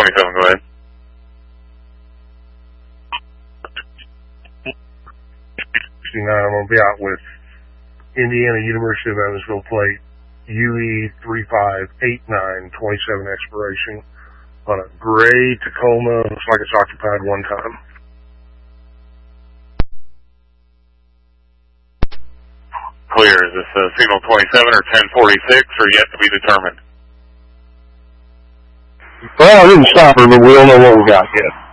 27, go ahead. I'm going to be out with Indiana University of Evansville plate UE 3589 27 expiration on a gray Tacoma. Looks like it's occupied one time. Clear. Is this signal 27 or 1046 or yet to be determined? Well, I didn't stop her, but we don't know what we got yet.